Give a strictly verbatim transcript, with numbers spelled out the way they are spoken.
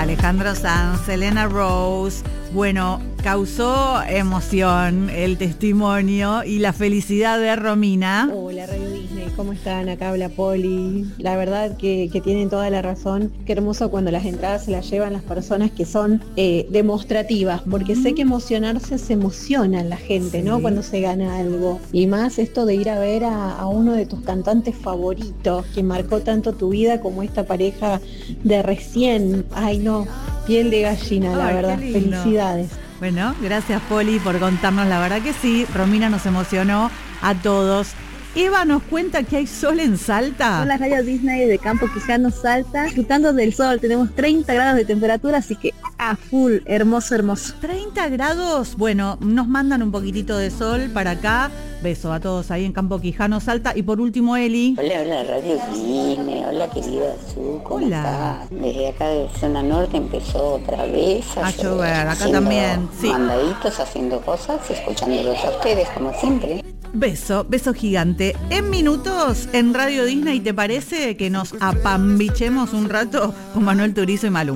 Alejandro Sanz, Elena Rose. Bueno, causó emoción el testimonio y la felicidad de Romina. Hola, Radio Disney, ¿cómo están? Acá habla Poli. La verdad que, que tienen toda la razón. Qué hermoso cuando las entradas se las llevan las personas que son eh, demostrativas, porque mm. sé que emocionarse se emociona la gente, sí. ¿no? Cuando se gana algo. Y más esto de ir a ver a, a uno de tus cantantes favoritos, que marcó tanto tu vida como esta pareja de recién. Ay, no, piel de gallina, Ay, la verdad. Felicidades. Bueno, gracias Poli por contarnos, la verdad que sí, Romina nos emocionó a todos. Eva nos cuenta que hay sol en Salta. Hola, Radio Disney de Campo Quijano, Salta, disfrutando del sol, tenemos treinta grados de temperatura, así que a full, hermoso, hermoso. treinta grados, bueno, nos mandan un poquitito de sol para acá. Beso a todos ahí en Campo Quijano, Salta. Y por último, Eli. Hola, hola, Radio Disney, hola querida Su, ¿cómo hola. estás? Desde acá de Zona Norte empezó otra vez a, a llover, acá también, sí. Mandaditos, haciendo cosas, escuchándolos a ustedes como siempre. Beso, beso gigante. En minutos, en Radio Disney, ¿te parece que nos apambichemos un rato con Manuel Turizo y Maluma?